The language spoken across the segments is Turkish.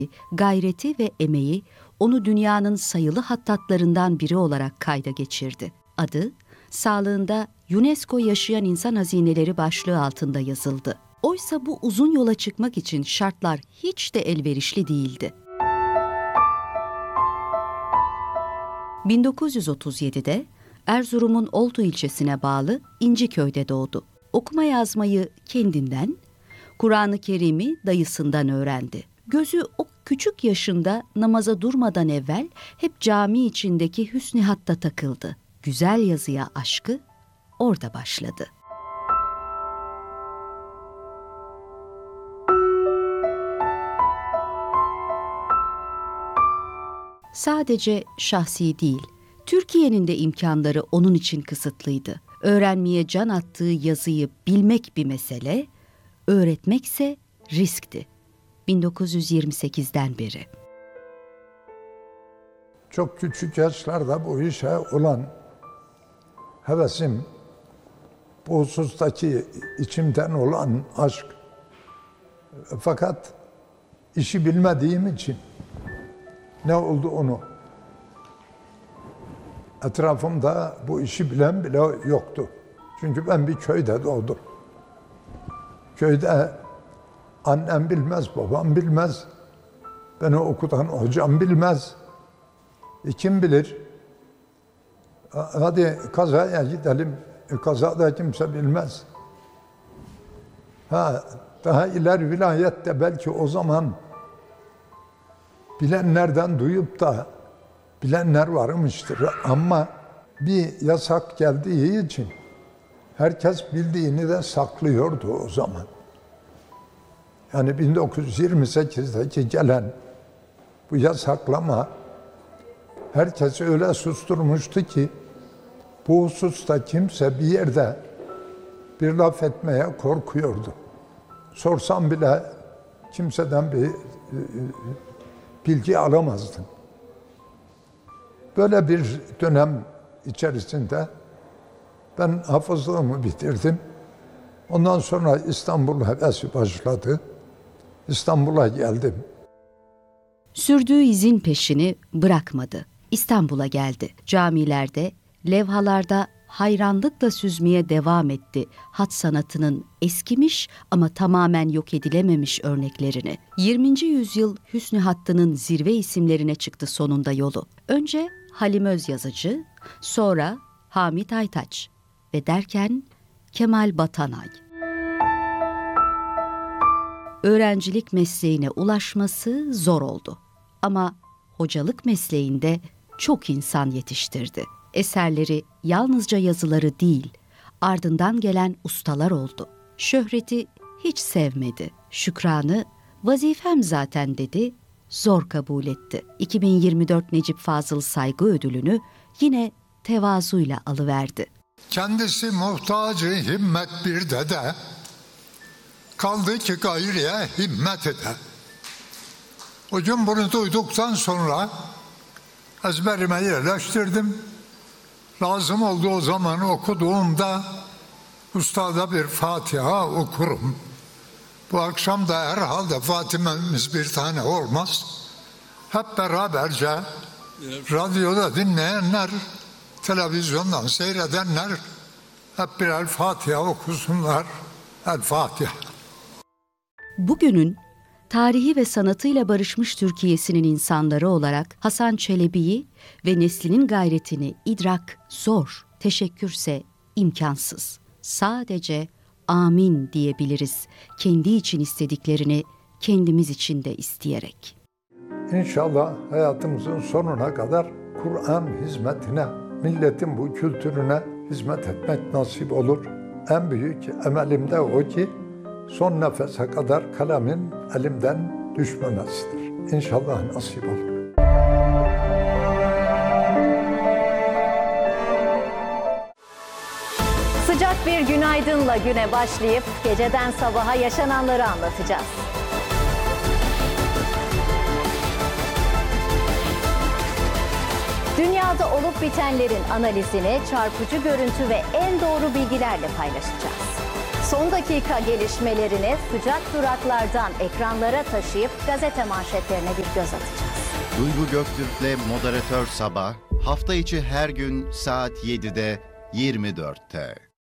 gayreti ve emeği onu dünyanın sayılı hattatlarından biri olarak kayda geçirdi. Adı, sağlığında UNESCO Yaşayan İnsan Hazineleri başlığı altında yazıldı. Oysa bu uzun yola çıkmak için şartlar hiç de elverişli değildi. 1937'de Erzurum'un Oltu ilçesine bağlı İnciköy'de doğdu. Okuma yazmayı kendinden, Kur'an-ı Kerim'i dayısından öğrendi. Gözü o küçük yaşında namaza durmadan evvel hep cami içindeki hüsnü hatta takıldı. Güzel yazıya aşkı orada başladı. Sadece şahsi değil, Türkiye'nin de imkanları onun için kısıtlıydı. Öğrenmeye can attığı yazıyı bilmek bir mesele, öğretmekse riskti. 1928'den beri. Çok küçük yaşlarda bu işe olan hevesim, bu husustaki içimden olan aşk. Fakat işi bilmediğim için ne oldu onu? Etrafımda bu işi bilen bile yoktu. Çünkü ben bir köyde doğdum. Köyde annem bilmez, babam bilmez. Beni okutan hocam bilmez. Kim bilir? Hadi kazaya gidelim. Kazada kimse bilmez. Daha ileri vilayette belki o zaman bilenlerden duyup da bilenler varmıştır. Ama bir yasak geldiği için herkes bildiğini de saklıyordu o zaman. Yani 1928'deki gelen bu yasaklama herkesi öyle susturmuştu ki bu hususta kimse bir yerde bir laf etmeye korkuyordu. Sorsam bile kimseden bir bilgi alamazdım. Böyle bir dönem içerisinde ben hafızlığımı bitirdim. Ondan sonra İstanbul hevesi başladı. İstanbul'a geldim. Sürdüğü izin peşini bırakmadı. İstanbul'a geldi. Camilerde, levhalarda hayranlıkla süzmeye devam etti hat sanatının eskimiş ama tamamen yok edilememiş örneklerini. 20. yüzyıl hüsnü hattının zirve isimlerine çıktı sonunda yolu. Önce Halim Özyazıcı, sonra Hamit Aytaç ve derken Kemal Batanay. Öğrencilik mesleğine ulaşması zor oldu. Ama hocalık mesleğinde çok insan yetiştirdi. Eserleri yalnızca yazıları değil, ardından gelen ustalar oldu. Şöhreti hiç sevmedi. Şükranı vazifem zaten dedi, zor kabul etti. 2024 Necip Fazıl Saygı Ödülünü yine tevazuyla alıverdi. Kendisi muhtacı himmet bir dede, kaldı ki gayriye himmet ede. O gün bunu duyduktan sonra ezberime yerleştirdim. Lazım oldu o zaman okuduğumda ustada bir Fatiha okurum. Bu akşam da herhalde Fatiha'mız bir tane olmaz. Hep beraberce radyoda dinleyenler, televizyondan seyredenler hep birer Fatiha okusunlar. El Fatiha. Bugünün tarihi ve sanatıyla barışmış Türkiye'sinin insanları olarak Hasan Çelebi'yi ve neslinin gayretini idrak zor, teşekkürse imkansız. Sadece amin diyebiliriz kendi için istediklerini kendimiz için de isteyerek. İnşallah hayatımızın sonuna kadar Kur'an hizmetine, milletin bu kültürüne hizmet etmek nasip olur. En büyük emelim de o ki son nefese kadar kalemin elimden düşmemesidir. İnşallah nasip olur. Sıcak bir günaydınla güne başlayıp geceden sabaha yaşananları anlatacağız. Dünyada olup bitenlerin analizini çarpıcı görüntü ve en doğru bilgilerle paylaşacağız. Son dakika gelişmelerini sıcak duraklardan ekranlara taşıyıp gazete manşetlerine bir göz atacağız. Duygu Göktürk'le Moderatör Sabah, hafta içi her gün saat 7'de 24'te.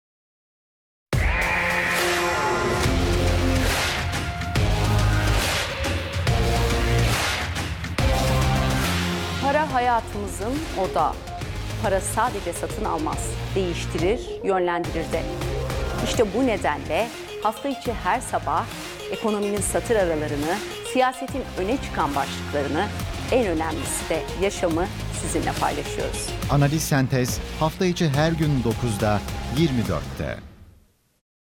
Para hayatımızın odağı. Para sadece satın almaz, değiştirir, yönlendirir de. İşte bu nedenle hafta içi her sabah ekonominin satır aralarını, siyasetin öne çıkan başlıklarını, en önemlisi de yaşamı sizinle paylaşıyoruz. Analiz Sentez hafta içi her gün 9'da 24'te.